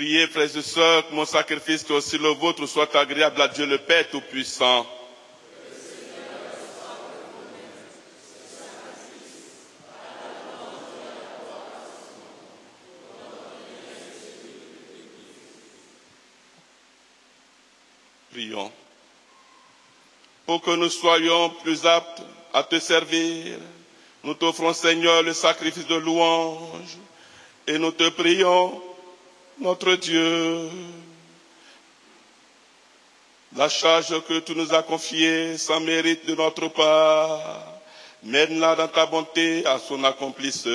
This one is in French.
Priez, frères et sœurs, que mon sacrifice, que aussi le vôtre, soit agréable à Dieu le Père Tout-Puissant. Prions. Pour que nous soyons plus aptes à te servir, nous t'offrons, Seigneur, le sacrifice de louange et nous te prions, notre Dieu, la charge que tu nous as confiée sans mérite de notre part, mène-la dans ta bonté à son accomplissement.